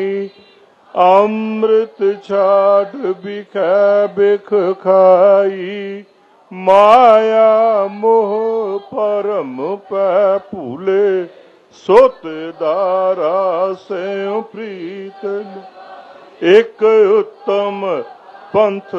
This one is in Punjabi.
ਅੰਮ੍ਰਿਤ ਛਾੜ ਬਿਖੈ ਬਿਖ ਖਾਈ, ਮਾਇਆ ਮੋਹ ਭਰਮ ਪੈ ਭੂਲੇ, ਸੁਤ ਦਾਰਾ ਸਿਉ ਪ੍ਰੀਤ। ਇੱਕ ਉੱਤਮ ਪੰਥ